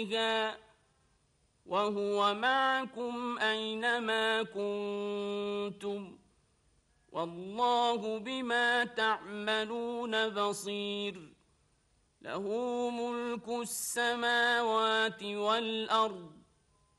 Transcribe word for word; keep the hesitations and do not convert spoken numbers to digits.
وهو معكم أينما كنتم والله بما تعملون بصير له ملك السماوات والأرض